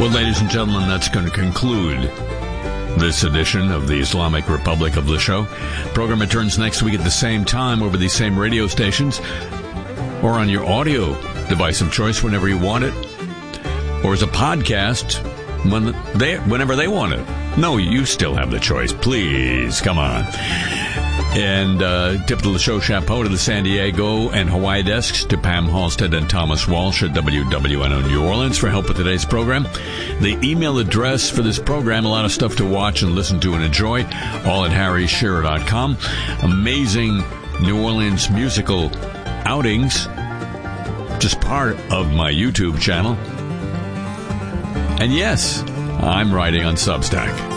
Well, ladies and gentlemen, that's going to conclude this edition of the Islamic Republic of the show. Program returns next week at the same time over these same radio stations or on your audio device of choice whenever you want it, or as a podcast whenever they want it. No, you still have the choice. Please, come on. And tip to the show chapeau to the San Diego and Hawaii desks, to Pam Halstead and Thomas Walsh at WWNO New Orleans for help with today's program. The email address for this program, a lot of stuff to watch and listen to and enjoy, all at harryshearer.com. Amazing New Orleans musical outings, just part of my YouTube channel. And yes, I'm writing on Substack.